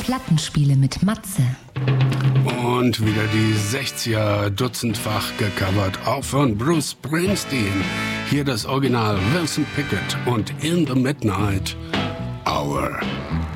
Plattenspiele mit Matze. Und wieder die 60er dutzendfach gecovert, auch von Bruce Springsteen. Hier das Original Wilson Pickett und In the Midnight Hour.